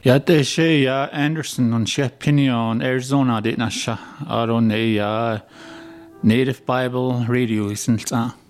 Ja, det är ja Anderson och Pinion Arizona det nasha. Aron ja Native Bible Radio isn't